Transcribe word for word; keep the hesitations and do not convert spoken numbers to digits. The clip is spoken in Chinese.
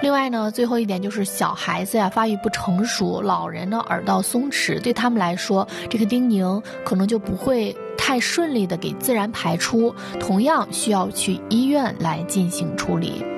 另外呢，最后一点就是小孩子呀发育不成熟，老人呢耳道松弛，对他们来说，这个丁宁可能就不会太顺利的给自然排出，同样需要去医院来进行处理。